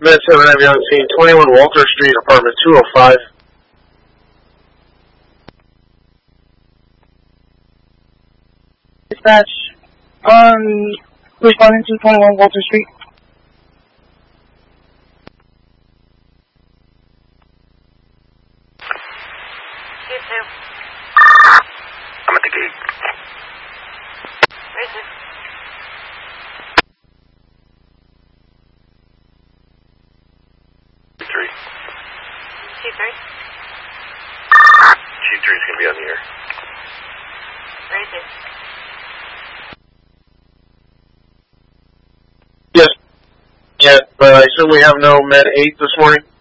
Med 7 Heavy on scene, 21 Walter Street, apartment 205. Dispatch, responding to 21 Walter Street. I'm at the gate. Racist. Chief 3. Chief 3. Chief 3 is going to be on the air. Racist. Yes. Yeah, but I assume we have no Med 8 this morning?